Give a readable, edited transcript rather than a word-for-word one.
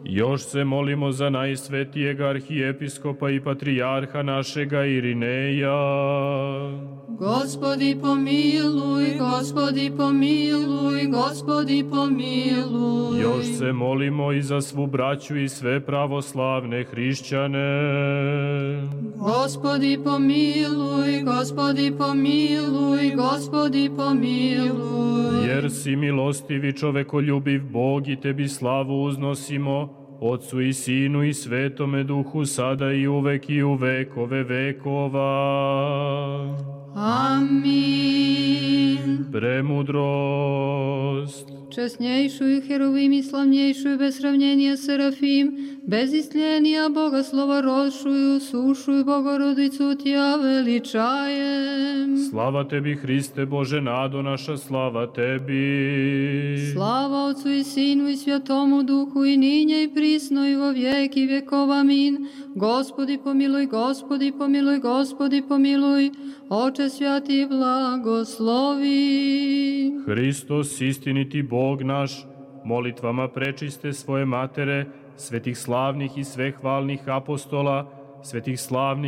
Još se molimo za najsvetijeg arhijepiskopa i patrijarha našega Irineja. Gospodi pomiluj, Gospodi pomiluj, Gospodi pomiluj. Još se molimo i za svu braću i sve pravoslavne hrišćane. Gospodi pomiluj, Gospodi pomiluj, Gospodi pomiluj. Jer si milostivi čovekoljubiv Bog i tebi slavu uznosimo, Otcu i Sinu i Svetome Duhu, sada i uvek i u vekove vekova. Amin. Premudrost. Česnejšuj heruvim i slavnjejšuj bez sravnjenja serafim, bez istljenja Bogoslova rošuju, sušuj Bogorodicu tja veličajem. Slava tebi, Hriste Bože, nado naša, slava tebi. Slava Otcu i Sinu i Svjatomu Duhu i ninje i prisno i vo vijeki vjekov. Amin. Gospodi pomiluj, Gospodi pomiluj, Gospodi pomiluj, Oče svjati blagoslovi. Hristos, istiniti Bog naš, molitvama prečiste svoje matere, svetih slavnih i svehvalnih apostola, svetih slavnih